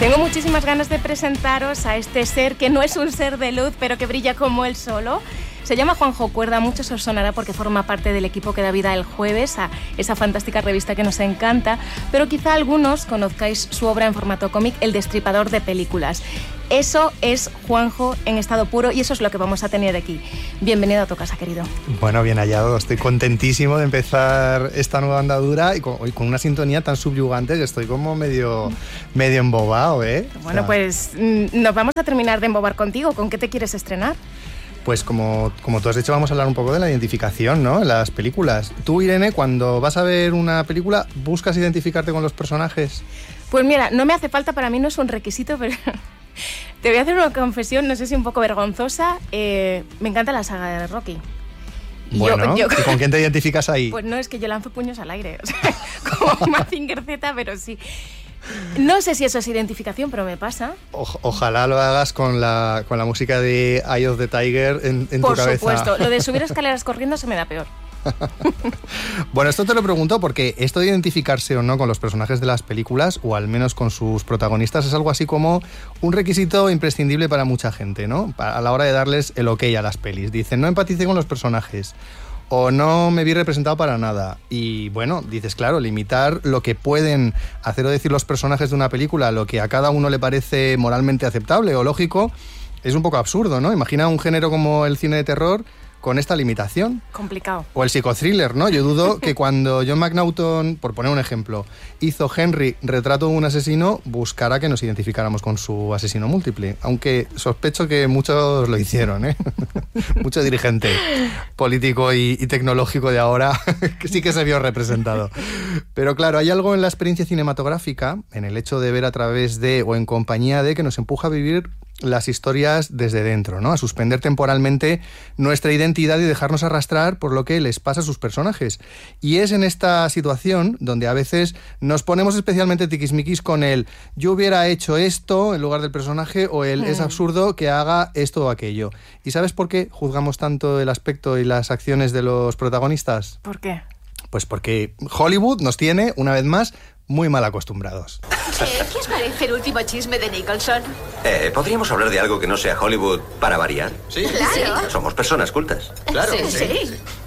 Tengo muchísimas ganas de presentaros a este ser que no es un ser de luz, pero que brilla como él solo. Se llama Juanjo Cuerda, muchos os sonará porque forma parte del equipo que da vida el jueves a esa fantástica revista que nos encanta, pero quizá algunos conozcáis su obra en formato cómic, El Destripador de Películas. Eso es Juanjo en estado puro y eso es lo que vamos a tener aquí. Bienvenido a tu casa, querido. Bueno, bien hallado. Estoy contentísimo de empezar esta nueva andadura y con una sintonía tan subyugante que estoy como medio embobado, ¿eh? Bueno, pues nos vamos a terminar de embobar contigo. ¿Con qué te quieres estrenar? Pues como tú has dicho, vamos a hablar un poco de la identificación, ¿no? En las películas. Tú, Irene, cuando vas a ver una película, ¿buscas identificarte con los personajes? Pues mira, no me hace falta, para mí no es un requisito, pero te voy a hacer una confesión, no sé si un poco vergonzosa. Me encanta la saga de Rocky. Bueno, ¿y con quién te identificas ahí? Pues no, es que yo lanzo puños al aire, o sea, como Mazinger Z, pero sí. No sé si eso es identificación, pero me pasa. Ojalá lo hagas con la música de Eye of the Tiger en tu cabeza. Por supuesto, lo de subir escaleras corriendo se me da peor. Bueno, esto te lo pregunto porque esto de identificarse o no con los personajes de las películas, o al menos con sus protagonistas, es algo así como un requisito imprescindible para mucha gente, ¿no? A la hora de darles el ok a las pelis. Dicen, no empaticé con los personajes, o no me vi representado para nada. Y bueno, dices, claro, limitar lo que pueden hacer o decir los personajes de una película, lo que a cada uno le parece moralmente aceptable o lógico, es un poco absurdo, ¿no? Imagina un género como el cine de terror con esta limitación. Complicado. O el psicothriller, ¿no? Yo dudo que cuando John McNaughton, por poner un ejemplo, hizo Henry, retrato de un asesino, buscara que nos identificáramos con su asesino múltiple. Aunque sospecho que muchos lo hicieron, ¿eh? Mucho dirigente político y tecnológico de ahora que sí que se vio representado. Pero claro, hay algo en la experiencia cinematográfica, en el hecho de ver a través de o en compañía de, que nos empuja a vivir las historias desde dentro, ¿no? A suspender temporalmente nuestra identidad y dejarnos arrastrar por lo que les pasa a sus personajes. Y es en esta situación donde a veces nos ponemos especialmente tiquismiquis con el yo hubiera hecho esto en lugar del personaje, o el es absurdo que haga esto o aquello. ¿Y sabes por qué juzgamos tanto el aspecto y las acciones de los protagonistas? ¿Por qué? Pues porque Hollywood nos tiene, una vez más, muy mal acostumbrados. ¿Qué os parece el último chisme de Nicholson? ¿Podríamos hablar de algo que no sea Hollywood para variar? Sí, claro. Somos personas cultas. Claro. Sí.